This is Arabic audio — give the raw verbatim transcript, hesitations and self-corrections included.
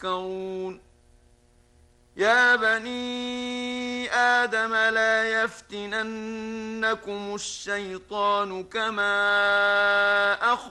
تذكرون يا بني آدم لا يفتننكم الشيطان كما أخرج